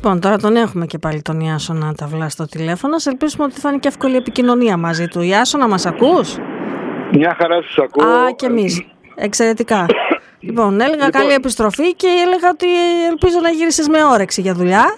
Λοιπόν, τώρα τον έχουμε και πάλι τον Ιάσονα Ταυλά στο τηλέφωνο. Ελπίζουμε ότι θα είναι και εύκολη επικοινωνία μαζί του. Ιάσονα, μας ακούς? Μια χαρά σας ακούω. Α, και εμείς. Εξαιρετικά. Λοιπόν, έλεγα καλή επιστροφή και έλεγα ότι ελπίζω να γύρισες με όρεξη για δουλειά.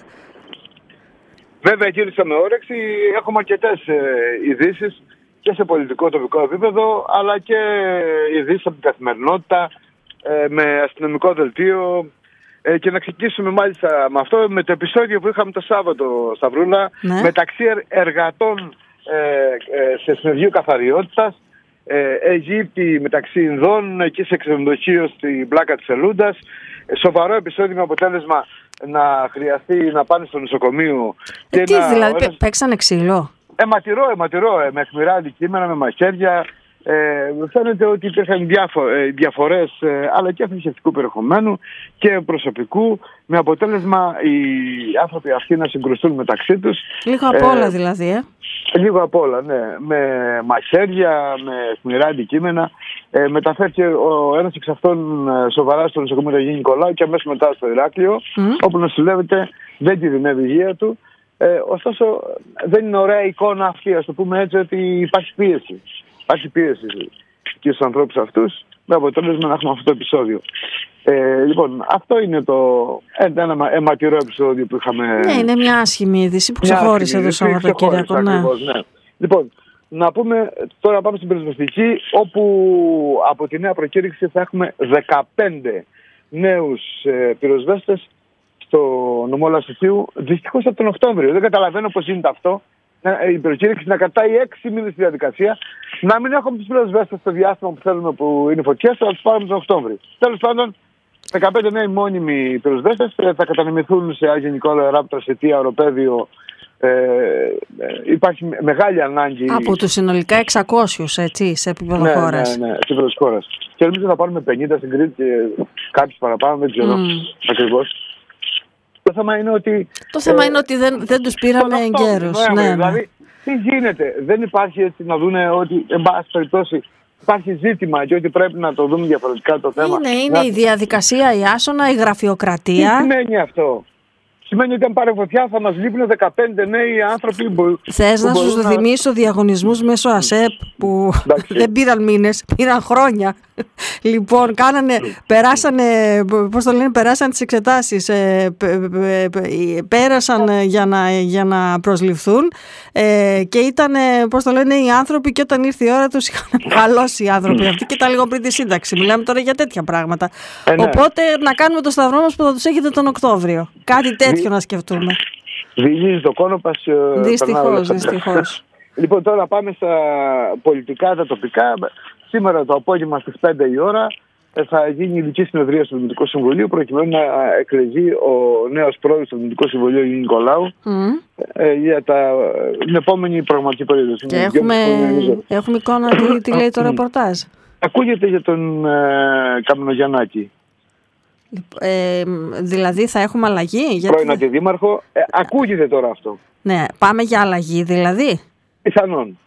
Βέβαια γύρισα με όρεξη. Έχουμε αρκετές ειδήσεις και σε πολιτικό τοπικό επίπεδο, αλλά και ειδήσεις από την καθημερινότητα, με αστυνομικό δελτίο. Και να ξεκινήσουμε μάλιστα με αυτό, με το επεισόδιο που είχαμε το Σάββατο, Σταυρούλα, μεταξύ εργατών σε συνεργείο καθαριότητας, Αιγύπτη μεταξύ Ινδών, εκεί σε ξενοδοχείο στην πλάκα της Ελούντας. Σοβαρό επεισόδιο με αποτέλεσμα να χρειαστεί να πάνε στο νοσοκομείο. Τι δηλαδή, παίξανε ξύλο? Αιματηρό, με αιχμηρά αντικείμενα, με μαχαίρια. Φαίνεται ότι υπήρχαν διαφορές, αλλά και θρησκευτικού περιεχομένου και προσωπικού, με αποτέλεσμα οι άνθρωποι αυτοί να συγκρουστούν μεταξύ τους. Λίγο απ' όλα δηλαδή, Λίγο απ' όλα, ναι. Με μαχαίρια, με αιχμηρά αντικείμενα. Μεταφέρθηκε ο ένας εξ αυτών σοβαρά στο νοσοκομείο του Αγίου Νικολάου και αμέσως μετά στο Ηράκλειο, όπου νοσηλεύεται, δεν κινδυνεύει η υγεία του. Ωστόσο, δεν είναι ωραία εικόνα αυτή, ας το πούμε έτσι, ότι υπάρχει πίεση. Υπάρχει πίεση και στους ανθρώπους αυτούς, με αποτέλεσμα να έχουμε αυτό το επεισόδιο. Λοιπόν, αυτό είναι ένα αιματηρό επεισόδιο που είχαμε. Ναι, είναι μια άσχημη είδηση που ξεχώρισε το Σαββατοκύριακο. Ναι. Λοιπόν, να πούμε, τώρα πάμε στην πυροσβεστική, όπου από τη νέα προκήρυξη θα έχουμε 15 νέους πυροσβέστες στο νομό Λασιθίου, δυστυχώς από τον Οκτώβριο. Δεν καταλαβαίνω πώς γίνεται αυτό. Η προκήρυξη να κρατάει 6 μήνες στη διαδικασία, να μην έχουμε τους πυροσβέστες στο διάστημα που θέλουμε που είναι φωτιές, αλλά τους πάρουμε τον Οκτώβριο. Τέλος πάντων, 15 νέοι μόνιμοι πυροσβέστες θα κατανεμηθούν σε Άγιο Νικόλαο, Ράπτρα, Αιτία, Οροπέδιο. Υπάρχει μεγάλη ανάγκη. Από τους συνολικά 600, έτσι, σε επίπεδο χώρας. Ναι, σε επίπεδο χώρας. Και ελπίζω να πάρουμε 50 στην Κρήτη και κάποιους παραπάνω, δεν ξέρω ακριβώς. Το θέμα είναι ότι, δεν τους πήραμε εγκαίρως. Ναι, δηλαδή, τι γίνεται. Δεν υπάρχει έτσι να δούνε ότι, εν πάση περιπτώσει, υπάρχει ζήτημα και ότι πρέπει να το δούμε διαφορετικά το θέμα. Είναι η διαδικασία, η άσονα, η γραφειοκρατία. Τι σημαίνει αυτό? Σημαίνει ότι αν πάρει φωτιά θα μας λείπουν 15 νέοι άνθρωποι που. Θες να σου θυμίσω διαγωνισμούς μέσω ΑΣΕΠ που δεν πήραν μήνες, πήραν χρόνια. Λοιπόν, περάσαν τις εξετάσεις, πέρασαν για να προσληφθούν και ήταν, οι άνθρωποι, και όταν ήρθε η ώρα τους είχαν μεγαλώσει οι άνθρωποι αυτοί και ήταν λίγο πριν τη σύνταξη. Μιλάμε τώρα για τέτοια πράγματα. Οπότε να κάνουμε το σταυρό μας που θα τους έχετε τον Οκτώβριο. Κάτι τέτοιο να σκεφτούμε. Διηγείς το κόνοπας. Δυστυχώς. Λοιπόν, τώρα πάμε στα πολιτικά, τα τοπικά. Σήμερα το απόγευμα στις 5 η ώρα θα γίνει η ειδική συνεδρία του Δημοτικού Συμβουλίου προκειμένου να εκλεγεί ο νέος πρόεδρος του Δημοτικού Συμβουλίου Αγίου Νικολάου για την επόμενη προγραμματική περίοδο. Και έχουμε εικόνα τι λέει το ρεπορτάζ. Ακούγεται για τον Καμενογιαννάκη. Δηλαδή θα έχουμε αλλαγή? Πρώην αντιδήμαρχο. Ακούγεται τώρα αυτό. Ναι, πάμε για αλλαγή δηλαδή. Πιθανόν.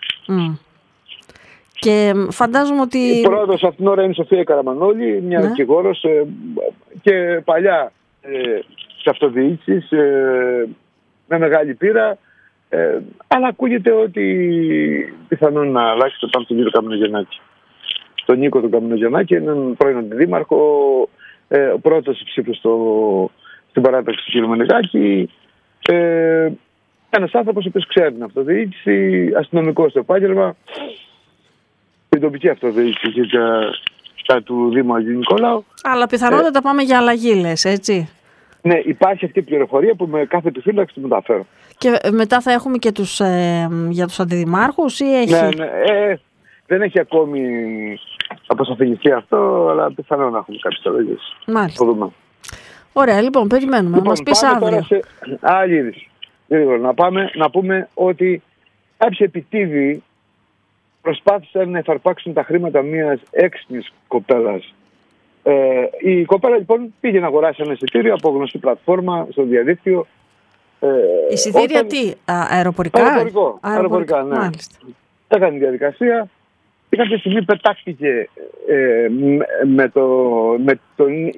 Και φαντάζομαι ότι. Η πρόεδρος αυτήν την ώρα είναι η Σοφία Καραμανόλη, μια δικηγόρος και παλιά σε αυτοδιοίκησης, με μεγάλη πείρα. Αλλά ακούγεται ότι πιθανόν να αλλάξει το πάνω στον κύριο Καμενογιαννάκη. Τον Νίκο τον Καμενογιαννάκη, έναν πρώην αντιδήμαρχο, ο πρώτος ψήφος στην παράταξη του κ. Μενεγάκη. Ένας άνθρωπος ο οποίος ξέρει την αυτοδιοίκηση, αστυνομικός στο επάγγελμα, την τοπική αυτοδιοίκηση και του Δήμου Αγίου Νικολάου. Αλλά πιθανότατα πάμε για αλλαγή, λες, έτσι. Ναι, υπάρχει αυτή η πληροφορία που με κάθε επιφύλαξη τη μεταφέρω. Και μετά θα έχουμε και για τους αντιδημάρχους ή έχει? Ναι, δεν έχει ακόμη αποσαφινιστεί αυτό, αλλά πιθανόν να έχουμε κάποιες αλλαγές. Μάλιστα. Ωραία, λοιπόν, περιμένουμε. Να μας πεις αύριο. Τώρα σε άλλη είδηση. Να πούμε ότι κάποιοι επιτίδιοι προσπάθησαν να εφαρπάξουν τα χρήματα μιας έξυπνης κοπέλας. Η κοπέλα λοιπόν πήγε να αγοράσει ένα εισιτήριο από γνωστή πλατφόρμα στο διαδίκτυο. Εισιτήρια τι, αεροπορικά? Αεροπορικά, ναι. Μάλιστα. Έκανε διαδικασία. Και κάποια στιγμή πετάχτηκε με τον